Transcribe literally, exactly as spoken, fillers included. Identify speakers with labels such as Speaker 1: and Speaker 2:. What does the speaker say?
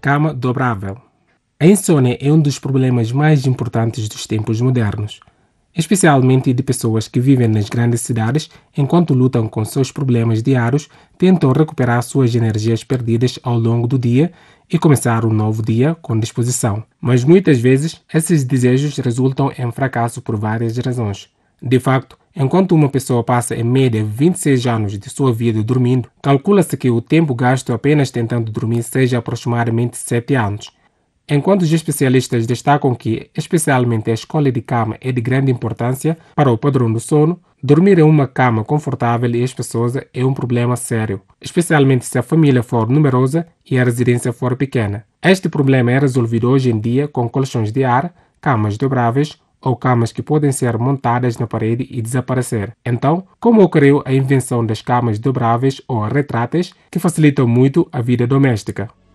Speaker 1: cama dobrável. A insônia é um dos problemas mais importantes dos tempos modernos, especialmente de pessoas que vivem nas grandes cidades enquanto lutam com seus problemas diários, tentam recuperar suas energias perdidas ao longo do dia e começar um novo dia com disposição. Mas muitas vezes esses desejos resultam em fracasso por várias razões. De facto, enquanto uma pessoa passa em média vinte e seis anos de sua vida dormindo, calcula-se que o tempo gasto apenas tentando dormir seja aproximadamente sete anos. Enquanto os especialistas destacam que, especialmente a escolha de cama é de grande importância para o padrão do sono, dormir em uma cama confortável e espaçosa é um problema sério, especialmente se a família for numerosa e a residência for pequena. Este problema é resolvido hoje em dia com colchões de ar, camas dobráveis ou camas que podem ser montadas na parede e desaparecer. Então, como ocorreu a invenção das camas dobráveis ou retráteis, que facilitam muito a vida doméstica?